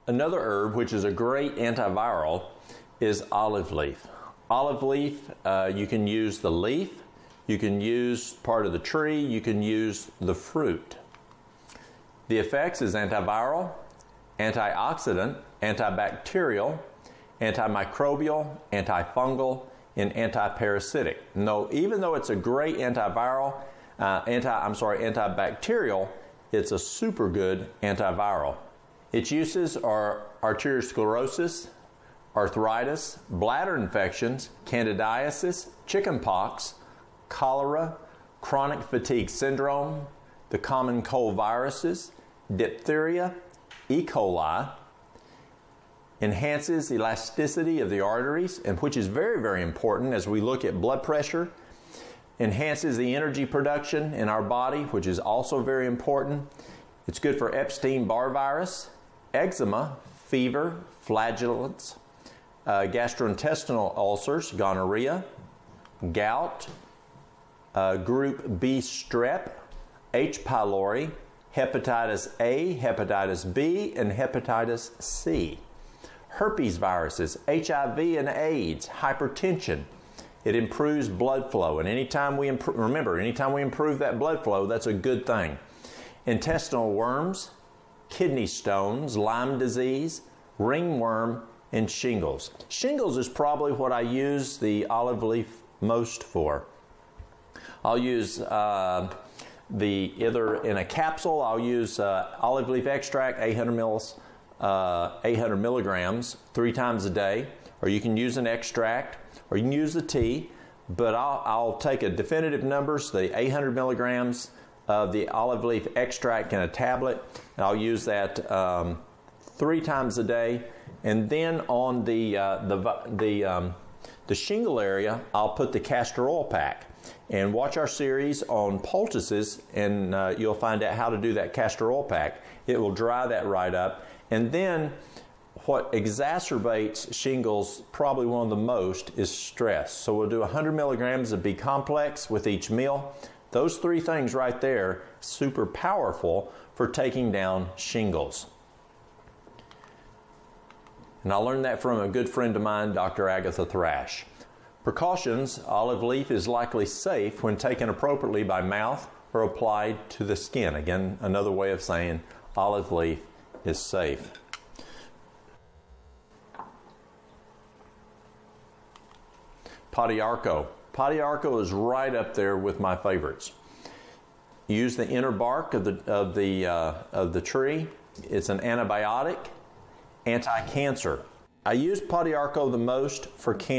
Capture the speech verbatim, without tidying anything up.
Another herb which is a great antiviral is olive leaf. Olive leaf, uh, you can use the leaf, you can use part of the tree, you can use the fruit. The effects is antiviral, antioxidant, antibacterial, antimicrobial, antifungal, and antiparasitic. No, even though it's a great antiviral, uh, anti, I'm sorry, antibacterial, it's a super good antiviral. Its uses are arteriosclerosis, arthritis, bladder infections, candidiasis, chickenpox, cholera, chronic fatigue syndrome, the common cold viruses, diphtheria, E. coli, enhances elasticity of the arteries, and which is very, very important as we look at blood pressure, enhances the energy production in our body, which is also very important. It's good for Epstein-Barr virus, eczema, fever, flagellants, uh, gastrointestinal ulcers, gonorrhea, gout, uh, group B strep, H. pylori, hepatitis A, hepatitis B, and hepatitis C. Herpes viruses, H I V and AIDS, hypertension. It improves blood flow, and anytime we improve, remember, anytime we improve that blood flow, that's a good thing. Intestinal worms, kidney stones, Lyme disease, ringworm, and shingles. Shingles is probably what I use the olive leaf most for. I'll use uh, the either in a capsule, I'll use uh, olive leaf extract, eight hundred mils, uh, eight hundred milligrams, three times a day, or you can use an extract, or you can use the tea, but I'll, I'll take a definitive numbers, the eight hundred milligrams of the olive leaf extract in a tablet, and I'll use that um, three times a day, and then on the uh, the the um, the shingle area, I'll put the castor oil pack. And watch our series on poultices, and uh, you'll find out how to do that castor oil pack. It will dry that right up. And then what exacerbates shingles probably one of the most is stress. So we'll do one hundred milligrams of B complex with each meal. Those three things right there, super powerful for taking down shingles. And I learned that from a good friend of mine, Doctor Agatha Thrash. Precautions: olive leaf is likely safe when taken appropriately by mouth or applied to the skin. Again, another way of saying olive leaf is safe. Podiarco. Podiarco is right up there with my favorites. Use the inner bark of the, of the, uh, of the tree. It's an antibiotic, anti-cancer. I use Podiarco the most for cancer.